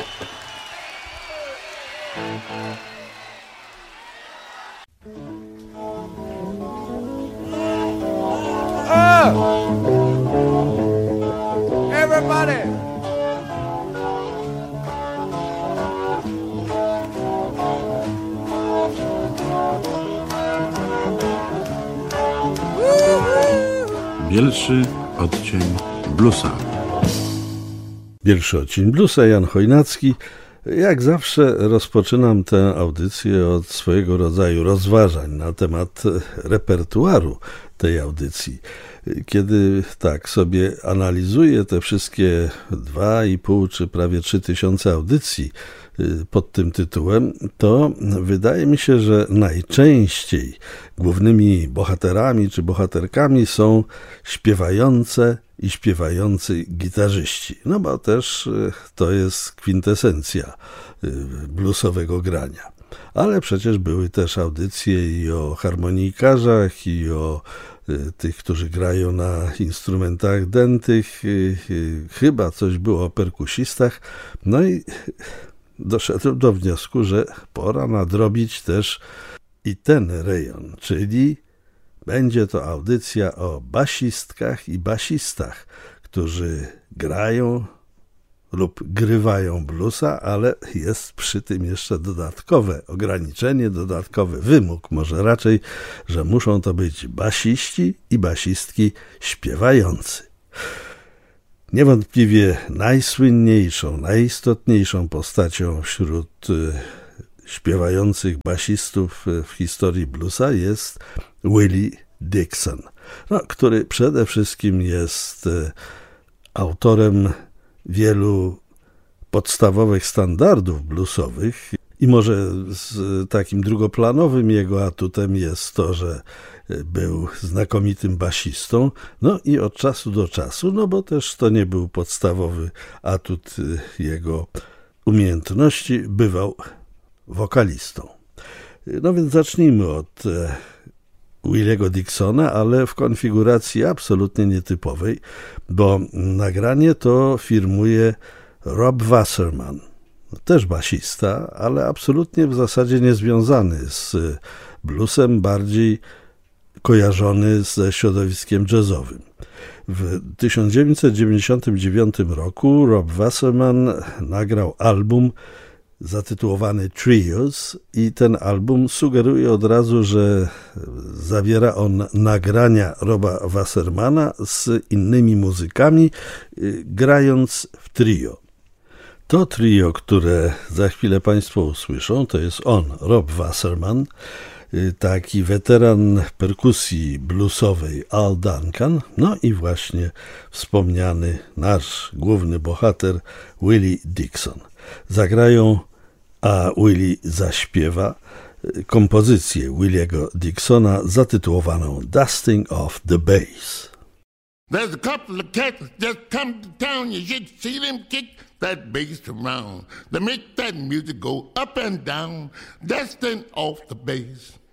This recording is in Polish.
Everybody! Pierwszy odcień bluesa. Pierwszy odcień bluesa, Jan Chojnacki. Jak zawsze rozpoczynam tę audycję od swojego rodzaju rozważań na temat repertuaru tej audycji. Kiedy tak sobie analizuję te wszystkie 2,5 czy prawie 3 tysiące audycji pod tym tytułem, to wydaje mi się, że najczęściej głównymi bohaterami czy bohaterkami są śpiewające i śpiewający gitarzyści. No bo też to jest kwintesencja bluesowego grania. Ale przecież były też audycje i o harmonijkarzach, i o tych, którzy grają na instrumentach dętych. Chyba coś było o perkusistach. No i doszedłem do wniosku, że pora nadrobić też i ten rejon, czyli będzie to audycja o basistkach i basistach, którzy grają lub grywają bluesa, ale jest przy tym jeszcze dodatkowe ograniczenie, dodatkowy wymóg, może raczej, że muszą to być basiści i basistki śpiewający. Niewątpliwie najsłynniejszą, najistotniejszą postacią wśród śpiewających basistów w historii bluesa jest Willie Dixon, który przede wszystkim jest autorem wielu podstawowych standardów bluesowych i może z takim drugoplanowym jego atutem jest to, że był znakomitym basistą, no i od czasu do czasu, no bo też to nie był podstawowy atut jego umiejętności, bywał wokalistą. No więc zacznijmy od Williego Dixona, ale w konfiguracji absolutnie nietypowej, bo nagranie to firmuje Rob Wasserman, też basista, ale absolutnie w zasadzie niezwiązany z bluesem, bardziej kojarzony ze środowiskiem jazzowym. W 1999 roku Rob Wasserman nagrał album zatytułowany Trios i ten album sugeruje od razu, że zawiera on nagrania Roba Wassermana z innymi muzykami, grając w trio. To trio, które za chwilę Państwo usłyszą, to jest on, Rob Wasserman, taki weteran perkusji bluesowej Al Duncan, no i właśnie wspomniany nasz główny bohater Willie Dixon. Zagrają, a Willie zaśpiewa kompozycję Williego Dixona zatytułowaną Dusting Off the Bass. There's a couple of cats just come to town. You should see them kick that bass around. They make that music go up and down, dusting off the bass.